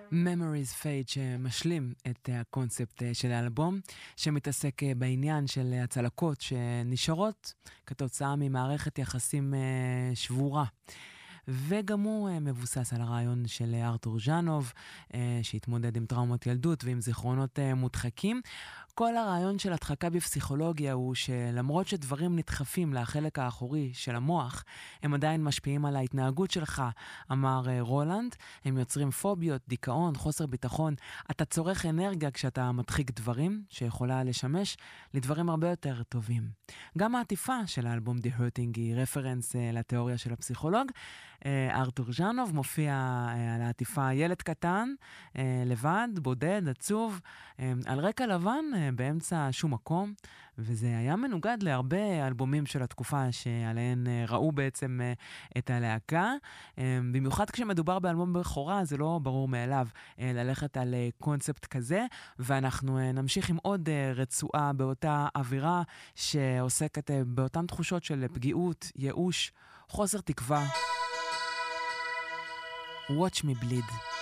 Memories Fade שמשלים את הקונספט של האלבום, שמתעסק בעניין של הצלקות שנשארות כתוצאה ממערכת יחסים שבורה. וגם הוא מבוסס על הרעיון של ארתור ז'אנוב, שהתמודד עם טראומות ילדות ועם זיכרונות מודחקים. כל הרעיון של הדחקה בפסיכולוגיה הוא שלמרות שדברים נדחפים לחלק האחורי של המוח, הם עדיין משפיעים על ההתנהגות שלך, אמר רולנד. הם יוצרים פוביות, דיכאון, חוסר ביטחון. אתה צורך אנרגיה כשאתה מדחיק דברים, שיכולה לשמש לדברים הרבה יותר טובים. גם העטיפה של האלבום The Hurting היא רפרנס לתיאוריה של הפסיכולוג. ארתור ז'אנוב מופיע על העטיפה ילד קטן, לבד, בודד, עצוב, על רקע לבן, באמצע שום מקום, וזה היה מנוגד להרבה אלבומים של התקופה שעליהן ראו בעצם את הלהקה. במיוחד כשמדובר באלבום בכורה, זה לא ברור מאליו ללכת על קונספט כזה, ואנחנו נמשיך עם עוד רצועה באותה אווירה שעוסקת באותן תחושות של פגיעות, ייאוש, חוסר תקווה. Watch me bleed.